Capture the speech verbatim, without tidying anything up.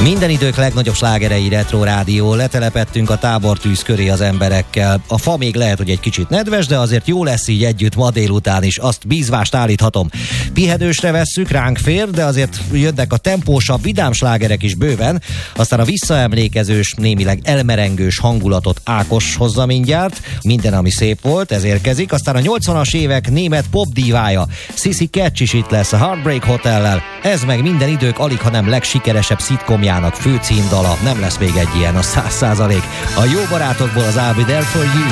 Minden idők legnagyobb slágerei Retro Rádió. Letelepettünk a tábortűz köré az emberekkel. A fa még lehet, hogy egy kicsit nedves, de azért jó lesz így együtt ma délután is. Azt bízvást állíthatom. Pihedősre vesszük, ránk fér, de azért jönnek a tempósabb, vidám slágerek is bőven. Aztán a visszaemlékezős, némileg elmerengős hangulatot Ákos hozza mindjárt. Minden, ami szép volt, ez érkezik. Aztán a nyolcvanas évek német popdívája Sissy Catch is itt lesz a Heartbreak Hotellel. Ez meg minden idők alig, hanem legsikeresebb szitkomjának főcímdala. Nem lesz még egy ilyen, a száz százalék. A jó barátokból az I'll Be There For You.